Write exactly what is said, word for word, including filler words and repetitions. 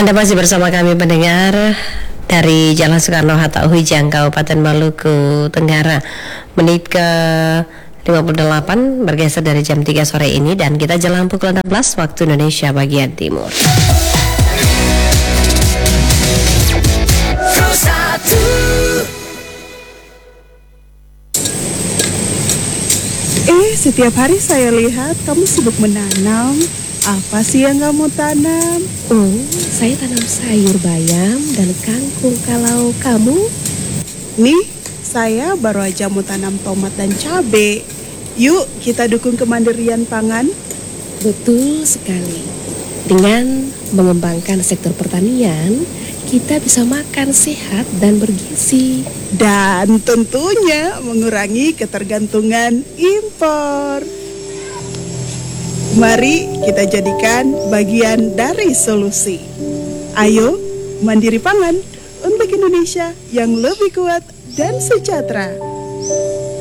Anda masih bersama kami pendengar dari Jalan Soekarno-Hatta Ujang, Kabupaten Maluku Tenggara. Menit ke lima puluh delapan bergeser dari jam tiga sore ini dan kita jalan pukul enam belas waktu Indonesia bagian timur. Eh, setiap hari saya lihat kamu sibuk menanam. Apa sih yang kamu tanam? Oh, saya tanam sayur bayam dan kangkung. Kalau kamu? Nih, saya baru aja mau tanam tomat dan cabai. Yuk, kita dukung kemandirian pangan. Betul sekali. Dengan mengembangkan sektor pertanian, kita bisa makan sehat dan bergizi. Dan tentunya mengurangi ketergantungan impor. Mari kita jadikan bagian dari solusi. Ayo, mandiri pangan untuk Indonesia yang lebih kuat dan sejahtera.